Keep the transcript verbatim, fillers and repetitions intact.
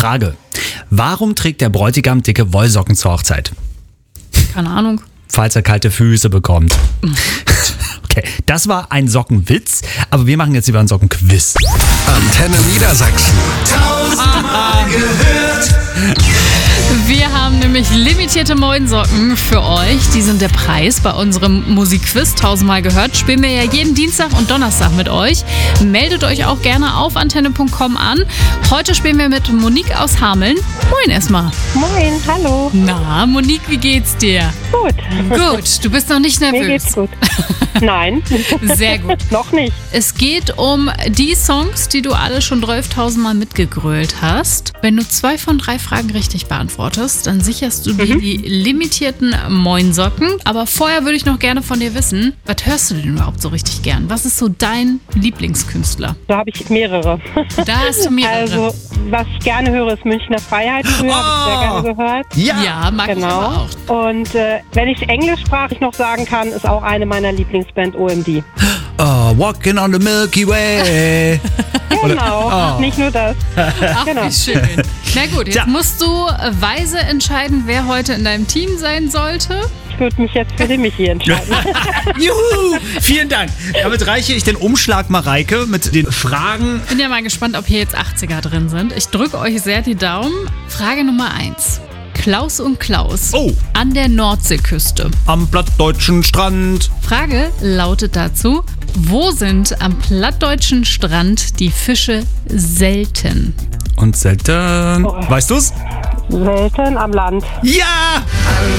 Frage. Warum trägt der Bräutigam dicke Wollsocken zur Hochzeit? Keine Ahnung. Falls er kalte Füße bekommt. Okay, das war ein Sockenwitz, aber wir machen jetzt lieber einen Sockenquiz. Antenne Niedersachsen. Tausendmal gehört. Wir haben nämlich limitierte Moinsocken für euch. Die sind der Preis bei unserem Musikquiz. Tausendmal gehört. Spielen wir ja jeden Dienstag und Donnerstag mit euch. Meldet euch auch gerne auf antenne punkt com an. Heute spielen wir mit Monique aus Hameln. Moin erstmal. Moin, hallo. Na, Monique, wie geht's dir? Gut. Gut, du bist noch nicht nervös. Mir geht's gut. Nein. Sehr gut. Noch nicht. Es geht um die Songs, die du alle schon zwölftausend Mal mitgegrölt hast. Wenn du zwei von drei Fragen richtig beantwortest, dann sicherst du dir mhm. die limitierten Moinsocken. Aber vorher würde ich noch gerne von dir wissen, was hörst du denn überhaupt so richtig gern? Was ist so dein Lieblingskünstler? Da habe ich mehrere. Da hast du mehrere. Also, was ich gerne höre, ist Münchner Freiheit. Früher oh. habe ich sehr gerne gehört. Ja, ja mag genau. ich aber auch. Und äh, wenn ich englischsprachig noch sagen kann, ist auch eine meiner Lieblingsband O M D. Oh, Walking on the Milky Way. Genau, oh. nicht nur das. Ach, genau. wie schön. Na gut, jetzt ja. musst du weise entscheiden, wer heute in deinem Team sein sollte. Ich würde mich jetzt für den Michi entscheiden. Juhu, vielen Dank. Damit reiche ich den Umschlag Mareike mit den Fragen. Ich bin ja mal gespannt, ob hier jetzt achtziger drin sind. Ich drücke euch sehr die Daumen. Frage Nummer eins. Klaus und Klaus oh. an der Nordseeküste. Am plattdeutschen Strand. Frage lautet dazu, wo sind am plattdeutschen Strand die Fische selten? Und selten, oh. weißt du's? Selten am Land. Ja!